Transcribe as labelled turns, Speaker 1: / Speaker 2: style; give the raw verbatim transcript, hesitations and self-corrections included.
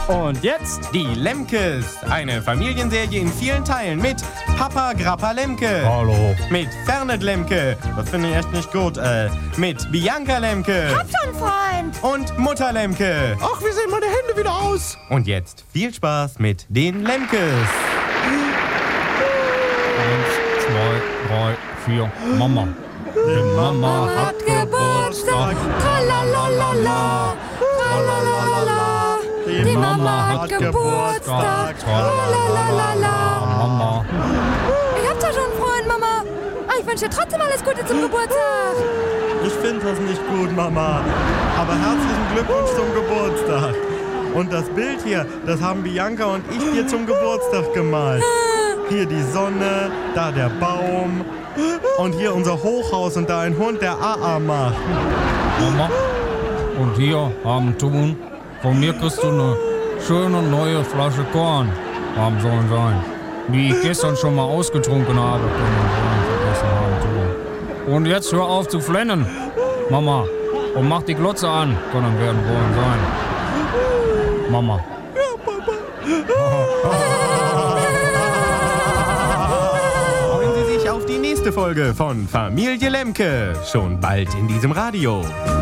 Speaker 1: Und jetzt die Lemkes. Eine Familienserie in vielen Teilen mit Papa Grappa Lemke.
Speaker 2: Hallo.
Speaker 1: Mit Fernet Lemke. Das finde ich echt nicht gut. Äh, mit Bianca Lemke.
Speaker 3: Hab schon, Freund.
Speaker 1: Und Mutter Lemke.
Speaker 2: Ach, wie sehen meine Hände wieder aus?
Speaker 1: Und jetzt viel Spaß mit den Lemkes.
Speaker 2: Eins, zwei, drei, vier. Mama. Die Mama hat Geburtstag.
Speaker 3: Tralalala. Tralalala. Die Mama hat Geburtstag. Tralalala.
Speaker 2: Mama.
Speaker 3: Ich hab ja schon einen Freund, Mama. Ah, ich wünsche dir trotzdem alles Gute zum Geburtstag.
Speaker 1: Ich finde das nicht gut, Mama. Aber herzlichen Glückwunsch zum Geburtstag. Und das Bild hier, das haben Bianca und ich dir zum Geburtstag gemalt. Hier die Sonne, da der Baum und hier unser Hochhaus und da ein Hund, der A A macht.
Speaker 2: Mama. Und hier haben Tun. Von mir kriegst du eine schöne neue Flasche Korn. Haben sollen sein. Die ich gestern schon mal ausgetrunken habe. Vergessen haben, Tun. Und jetzt hör auf zu flennen, Mama. Und mach die Glotze an. Können werden wollen sein. Mama.
Speaker 1: Freuen Sie sich auf die nächste Folge von Familie Lemke. Schon bald in diesem Radio.